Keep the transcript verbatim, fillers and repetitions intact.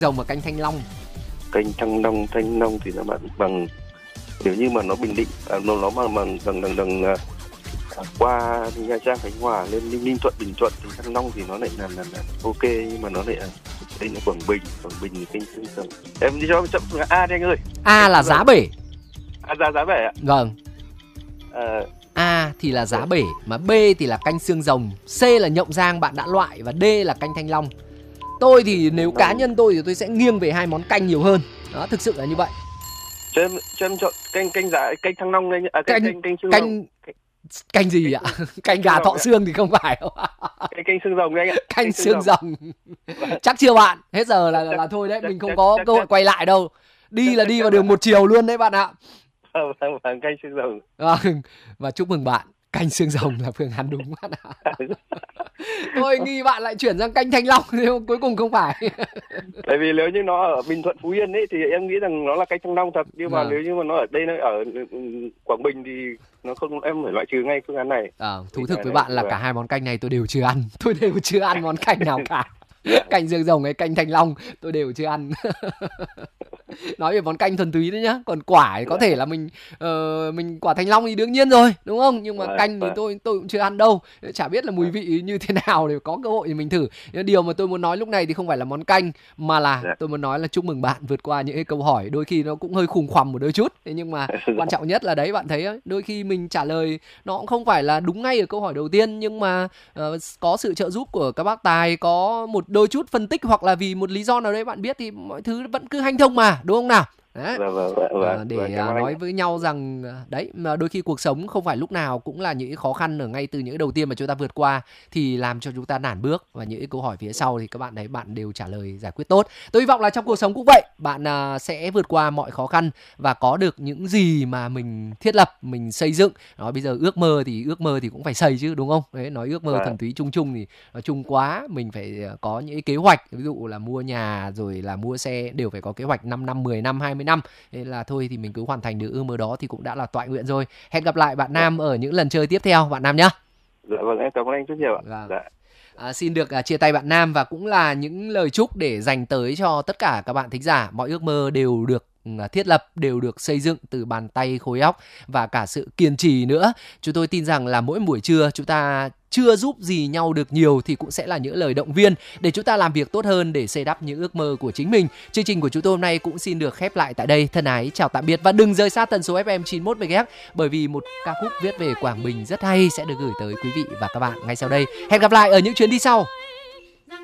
Rồng và canh Thanh Long. Canh Thăng Long, Thanh Long thì nó bằng bằng nếu như mà nó Bình Định, à, nó nó bằng bằng bằng bằng, bằng à, qua Nha Trang, Khánh Hòa lên Ninh, Ninh Thuận, Bình Thuận thì Thăng Long thì nó lại là, là, là ok, nhưng mà nó lại là đây là Quảng Bình, Quảng Bình thì kênh Xương Rồng. Em đi cho chậm phương A đi anh ơi. A là Giá Bể. À, giá giá bể ạ. Vâng. À, A thì là Giá Bể, mà B thì là canh Xương Rồng, C là Nhộng Giang bạn đã loại, và D là canh Thanh Long. Tôi thì nếu cá nhân tôi thì tôi sẽ nghiêng về hai món canh nhiều hơn. Đó, thực sự là như vậy. cho em cho em chọn canh canh giá canh Thăng Long đây, à, canh canh canh Xương canh Rồng. Canh gì ạ? Canh gà Thọ Xương thì không phải đâu. Canh canh Xương Rồng đây anh ạ. Canh Xương Rồng. Chắc chưa bạn? Hết giờ là là thôi đấy, mình không có cơ hội quay lại đâu. Đi là đi vào đường một chiều luôn đấy bạn ạ. Vâng, vâng, canh Xương Rồng. Vâng, và chúc mừng bạn. Canh Xương Rồng là phương án đúng bạn ạ. Tôi nghi bạn lại chuyển sang canh Thanh Long nhưng cuối cùng không phải. Tại vì nếu như nó ở Bình Thuận, Phú Yên ấy thì em nghĩ rằng nó là canh Thăng Long thật, nhưng mà à. nếu như mà nó ở đây, nó ở Quảng Bình thì nó không, em phải loại trừ ngay phương án này. À, thú thực với bạn là cả hai món canh này tôi đều chưa ăn. Tôi đều chưa ăn món canh nào cả. Canh Xương Rồng hay canh Thanh Long tôi đều chưa ăn. Nói về món canh thuần túy đấy nhá. Còn quả thì có thể là mình uh, mình quả Thanh Long thì đương nhiên rồi, đúng không? Nhưng mà Đấy, canh thì tôi tôi cũng chưa ăn đâu. Chả biết là mùi vị như thế nào, để có cơ hội thì mình thử. Nhưng điều mà tôi muốn nói lúc này thì không phải là món canh, mà là tôi muốn nói là chúc mừng bạn vượt qua những cái câu hỏi đôi khi nó cũng hơi khùng khoằm một đôi chút. Thế nhưng mà quan trọng nhất là đấy, bạn thấy ấy, đôi khi mình trả lời nó cũng không phải là đúng ngay ở câu hỏi đầu tiên, nhưng mà uh, có sự trợ giúp của các bác tài, có một đôi chút phân tích, hoặc là vì một lý do nào đấy bạn biết thì mọi thứ vẫn cứ hanh thông mà, đúng không nào? Đấy. Vâng, vâng, vâng, À, để vâng, à, nói với nhau rằng đấy, mà đôi khi cuộc sống không phải lúc nào cũng là những cái khó khăn ở ngay từ những đầu tiên mà chúng ta vượt qua thì làm cho chúng ta nản bước, và những cái câu hỏi phía sau thì các bạn đấy bạn đều trả lời giải quyết tốt. Tôi hy vọng là trong cuộc sống cũng vậy, bạn à, sẽ vượt qua mọi khó khăn và có được những gì mà mình thiết lập, mình xây dựng. Nói bây giờ ước mơ thì ước mơ thì cũng phải xây chứ, đúng không? Đấy, nói ước mơ thuần túy chung chung thì nó chung quá, mình phải có những cái kế hoạch, ví dụ là mua nhà rồi là mua xe đều phải có kế hoạch năm năm, mười năm, hai mươi năm. Nên là thôi thì mình cứ hoàn thành được ước mơ đó thì cũng đã là toại nguyện rồi. Hẹn gặp lại bạn Nam ở những lần chơi tiếp theo bạn Nam nhé. Dạ vâng, em cảm ơn anh rất nhiều ạ. Vâng. Dạ. À, xin được à, chia tay bạn Nam, và cũng là những lời chúc để dành tới cho tất cả các bạn thính giả. Mọi ước mơ đều được thiết lập, đều được xây dựng từ bàn tay khối óc và cả sự kiên trì nữa. Chúng tôi tin rằng là mỗi buổi trưa chúng ta chưa giúp gì nhau được nhiều thì cũng sẽ là những lời động viên để chúng ta làm việc tốt hơn, để xây đắp những ước mơ của chính mình. Chương trình của chúng tôi hôm nay cũng xin được khép lại tại đây. Thân ái chào tạm biệt, và đừng rời xa tần số ép em chín mươi mốt mê ga héc, bởi vì một ca khúc viết về Quảng Bình rất hay sẽ được gửi tới quý vị và các bạn ngay sau đây. Hẹn gặp lại ở những chuyến đi sau.